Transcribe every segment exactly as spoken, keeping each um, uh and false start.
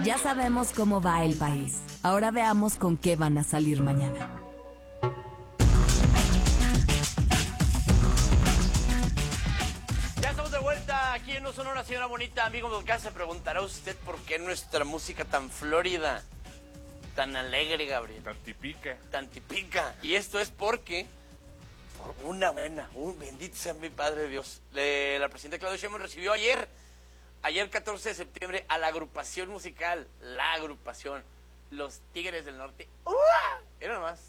Ya sabemos cómo va el país. Ahora veamos con qué van a salir mañana. Ya estamos de vuelta aquí en No Sonora, señora bonita. Amigo Volcán, se preguntará usted por qué nuestra música tan florida, tan alegre, Gabriel. Tan tipica. Tan tipica. Y esto es porque, por una buena, un bendito sea mi Padre Dios, le, la presidenta Claudia Sheinbaum recibió ayer, ayer catorce de septiembre, a la agrupación musical, la agrupación, Los Tigres del Norte. ¡Uah! Era nomás,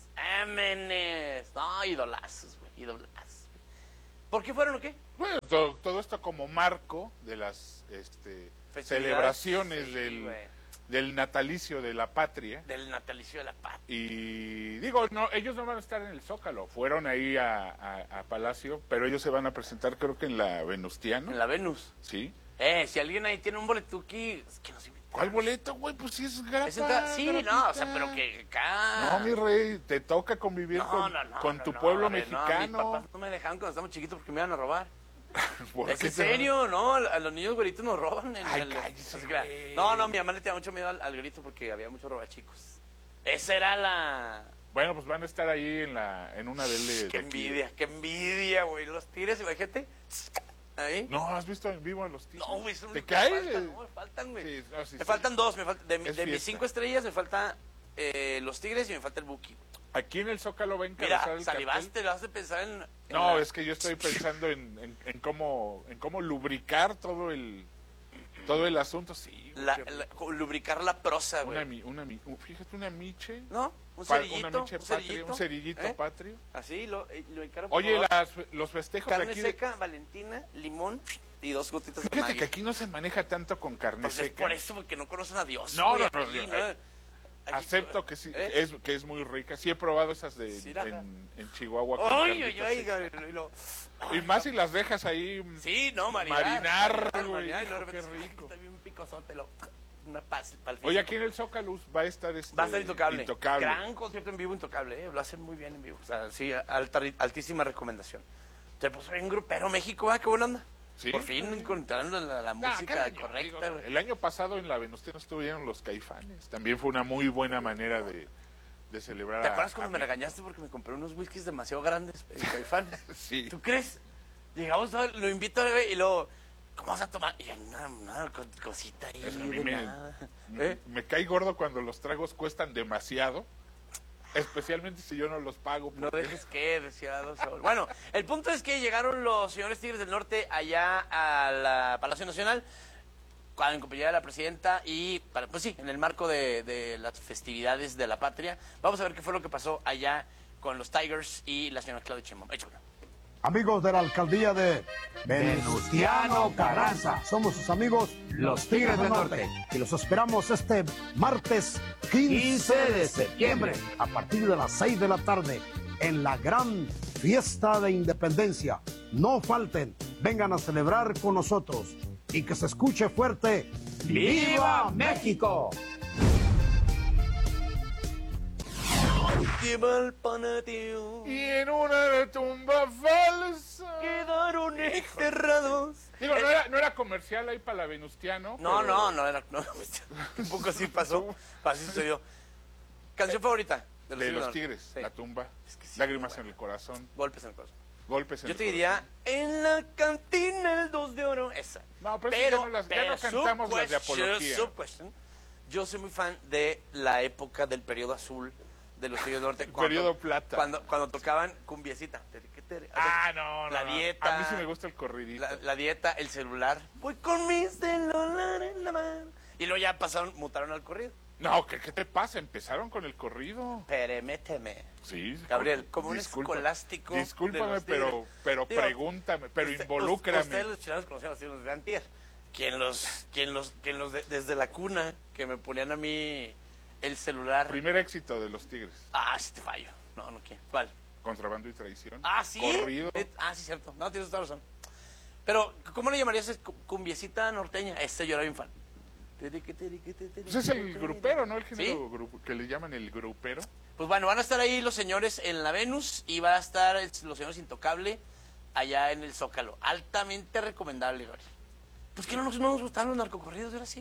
ámenes. No, idolazos, güey, idolazos. ¿Por qué fueron o qué? Bueno, todo, todo esto como marco de las este, celebraciones sí, del, del natalicio de la patria. Del natalicio de la patria. Y digo, no, ellos no van a estar en el Zócalo, fueron ahí a, a, a Palacio, pero ellos se van a presentar creo que en la Venustiano. En la Venus. Sí. Eh, si alguien ahí tiene un boletuki, es que nos invita. ¿Cuál boleto, güey? Pues sí es gratis. Sí, gratuita. No, o sea, pero que acá... No, mi rey, te toca convivir no, con, no, no, con no, tu no, pueblo no, mexicano. No, mis papás no me dejaban cuando estábamos chiquitos porque me iban a robar. ¿Es en serio? No, a los niños güeritos nos roban. En Ay, el, cállese, el, no, no, mi mamá le tenía mucho miedo al, al grito porque había muchos robachicos. Esa era la... Bueno, pues van a estar ahí en la en una de... de qué envidia, aquí. Qué envidia, güey. Los Tigres, imagínate. ¿Ahí? No, ¿has visto en vivo a los Tigres? No, güey, son ¿Te me caes? faltan, no, me faltan, güey. Sí, no, sí, me sí. faltan dos, me falta, de, de mis cinco fiesta. estrellas me falta eh, los Tigres y me falta el Buki. Aquí en el Zócalo va a encabezar Mira, el salivaste, cartel. lo has de pensar en... en No, la... es que yo estoy pensando en, en, en cómo en cómo lubricar todo el todo el asunto, sí. La, la, lubricar la prosa, güey. Una, mi, una mi, fíjate, una miche. ¿No? Un Pa, cerillito. una miche un patria, cerillito, un cerillito ¿eh? patrio. Así, lo, lo encargo. Oye, las, los festejos carne de aquí... seca, De... Valentina, limón y dos gotitas de Fíjate Maggi. que aquí no se maneja tanto con carne Pues seca. es por eso, porque no conocen a Dios. No, güey, no, no, aquí, no, eh, Aquí, acepto que sí, ¿eh? es, que es muy rica. Sí he probado esas de Sí, en, en Chihuahua. Con ay, ay, ay, seca. ay, lo... Y más si las dejas ahí sí, no, marinar. marinar, marinar, güey. marinar, Hijo, no, qué ay, rico. está bien picosote, lo... Una paz para el Oye, físico. aquí en el Zócalo va a estar este... Va a ser intocable. intocable. Gran concierto en vivo, intocable, ¿eh? Lo hacen muy bien en vivo. O sea, sí, alta, altísima recomendación. Se puso bien grupero México, ¿ah? Qué buena onda. ¿Sí? Por fin encontrando la, la Nah, música cada año, correcta. digo, el año pasado en la Venustiano estuvieron los Caifanes. También fue una muy buena manera de, de celebrar. ¿Te acuerdas a, cuando a me mi... regañaste porque me compré unos whiskies demasiado grandes, eh, Caifán? Sí. ¿Tú crees? Llegamos, a, lo invito a beber y luego, ¿cómo vas a tomar? Y una, una cosita ahí. Eso a mí de me, nada. me, ¿Eh? me cae gordo cuando los tragos cuestan demasiado. Especialmente si yo no los pago. No dejes que, decía Dos Sol. Bueno, el punto es que llegaron los señores Tigres del Norte allá a la Palacio Nacional en compañía de la presidenta y, para, pues sí, en el marco de, de las festividades de la patria. Vamos a ver qué fue lo que pasó allá con los Tigers y la señora Claudia Sheinbaum. Échalo. Amigos de la alcaldía de Venustiano Carranza, somos sus amigos los Tigres del Norte y los esperamos este martes quince de septiembre a partir de las seis de la tarde en la gran fiesta de independencia. No falten, vengan a celebrar con nosotros y que se escuche fuerte ¡Viva México! ¡Qué mal panateo! Y en una tumba falsa Quedaron enterrados. Digo, no era, no era comercial ahí para la Venustiano. No, pero... no, no era. No, un poco así pasó. Así sucedió. ¿Canción favorita? De los, de los Tigres, sí. La tumba, es que sí, Lágrimas bueno. en el corazón, Golpes en el corazón. Golpes en Yo el te corazón. diría, en la cantina el dos de oro. Esa. No, pero, pero ya no, las, ya no cantamos las de apología. Question, yo soy muy fan de la época del periodo azul de los Tigres del Norte. Cuando, periodo plata. Cuando, cuando tocaban cumbiecita. Ah, no, no. La no. dieta. A mí sí me gusta el corridito. La, la dieta, el celular. Voy con mi celular en la mano. Y luego ya pasaron, mutaron al corrido. No, ¿qué, ¿qué te pasa? Empezaron con el corrido. Permíteme. Sí. Gabriel, como disculpa, un escolástico. Discúlpame, pero, pero Digo, pregúntame, pero usted, involúcrame. Ustedes los chilenos conocían los Tigres de antier. Quien los, quien los, quien los de, desde la cuna, que me ponían a mí el celular. Primer éxito de los Tigres. Ah, sí te fallo. No, no quiero. ¿Cuál? Contrabando y traición. Ah, sí. Corrido. Eh, ah, sí, cierto. No, tienes toda razón. Pero, ¿cómo le llamarías? Es cumbiecita norteña. Este yo era bien fan. Pues es el grupero, ¿no? El género ¿Sí? grupo, que le llaman el grupero. Pues bueno, van a estar ahí los señores en la Venus y va a estar el- los señores Intocable allá en el Zócalo. Altamente recomendable, Gabriel. Pues que no nos, no nos gustaron los narcocorridos, ahora sí.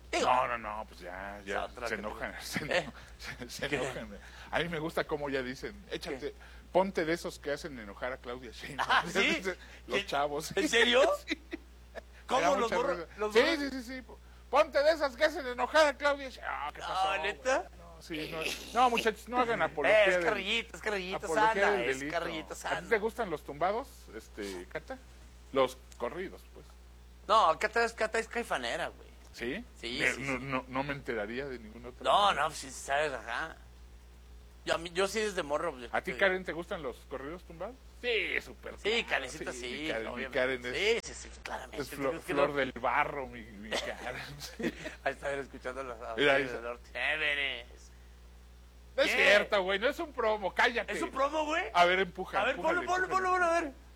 Digo, No, no, no, pues ya, ya, otra se que enojan, te- se, ¿Eh? se- se ¿Qué? enojan. A mí me gusta cómo ya dicen, échate, ponte de esos que hacen enojar a Claudia Sheinbaum. Ah, ¿sí? Los ¿Sí? chavos. ¿En serio? Sí. Me da ¿Cómo los mucha borros? risa. Los Sí, borros? sí, sí, sí. Ponte de esas que hacen enojar a Claudia Sheinbaum. Ah, ¿qué pasó? Ah, ¿neta? güey? No, sí, no, no, muchachos, no hagan apología. Eh, es del- carrillito, es carrillito apología sana, del es delito. carrillito ¿A ti sana. te gustan los tumbados, este, Cata? Los corridos, pues. No, Cata es, Cata es caifanera, güey. ¿Sí? Sí, Me- sí, no, sí. No, no me enteraría de ningún otro. No, no, pues sí, sabes, ajá. Yo, a mí- yo sí desde morro. pues, ¿A ti, sí. Karen, te gustan los corridos tumbados? Sí, súper. Sí, claro, Karencita sí, mi Karen, mi obviamente. Karen es, Sí, sí, sí, claramente. es flor, Es que flor no- del barro, mi, mi Karen. Sí. Ahí está escuchando los Mira, ahí del está. norte. Chéveres. No es ¿Qué? cierto, güey, no es un promo, cállate. ¿Es un promo, güey? A ver, empuja. A ver, empújale, ponlo, ponlo, empújale. ponlo, ponlo, a ver.